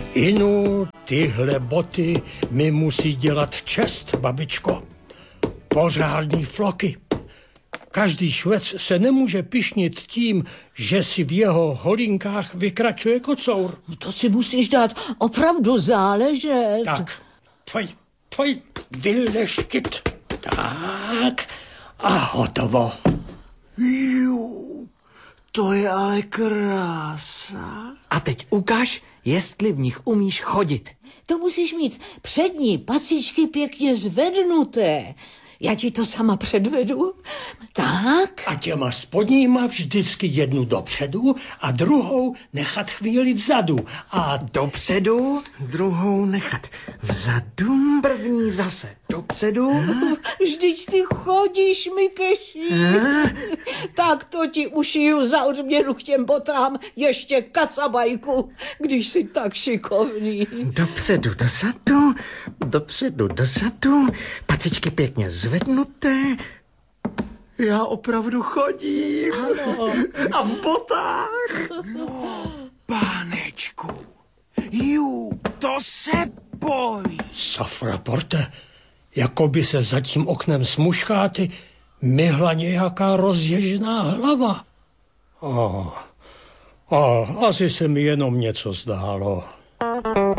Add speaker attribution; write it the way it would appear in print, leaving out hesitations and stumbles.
Speaker 1: Inu, tyhle boty mi musí dělat čest, babičko. Pořádný floky. Každý švec se nemůže pyšnit tím, že si v jeho holinkách vykračuje kocour.
Speaker 2: To si musíš dát opravdu záležet.
Speaker 1: Tak, pojď vyleštit. Tak a hotovo.
Speaker 3: To je ale krása.
Speaker 4: A teď ukaž, jestli v nich umíš chodit.
Speaker 2: To musíš mít přední pacičky pěkně zvednuté. Já ti to sama předvedu. Tak.
Speaker 1: A těma spodníma vždycky jednu dopředu a druhou nechat chvíli vzadu. A
Speaker 4: Dopředu,
Speaker 3: Druhou nechat vzadu.
Speaker 4: první zase dopředu.
Speaker 2: Vždyť ty chodíš, Mikeši. Tak to ti ušiju za odměnu k těm botám ještě kacabajku, když jsi tak šikovný.
Speaker 3: Dopředu, dozadu, dopředu, dozadu, pacičky pěkně zvednuté. Já opravdu chodím.
Speaker 2: Ano.
Speaker 3: A v botách.
Speaker 4: Pánečku, to se boj.
Speaker 1: Safraporte, jako by se za tím oknem smuškáty myhla nějaká rozježná hlava. Asi se mi jenom něco zdálo.